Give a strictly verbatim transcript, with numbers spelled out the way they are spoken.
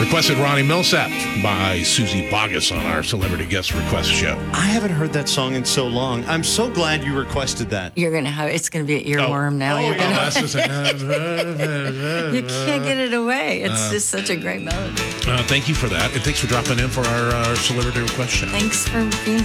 Requested Ronnie Millsap by Susie Bogus on our Celebrity Guest Request show. I haven't heard that song in so long. I'm so glad you requested that. You're gonna have it's gonna be an earworm now. Oh, You're yeah. gonna, That's just a- you can't get it away. It's just such a great melody. uh, thank you for that. And thanks for dropping in for our, our Celebrity Request show. Thanks for being